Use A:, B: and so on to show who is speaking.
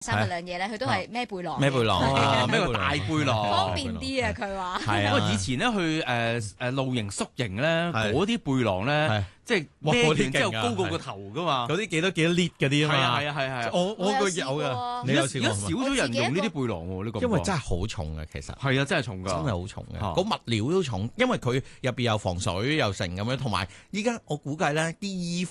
A: 三日兩夜咧，佢都係孭背囊，
B: 孭背囊
C: 孭個大背囊，
A: 方便啲啊！佢話
B: 係啊，
C: 不過以前咧去露營宿營咧，嗰啲背囊咧，即係孭完之後高過個頭噶嘛，
B: 嗰啲幾多 lit 嗰啲啊嘛。
C: 係啊，
B: 我個有嘅，你有試過？
C: 而家少咗人用呢啲背囊喎，呢個
B: 因為真係好重嘅，其實
C: 係啊，真係重㗎，
B: 真係好重嘅，個物料都重，因為佢入邊有防水又成咁樣，同埋依家我估計咧啲衣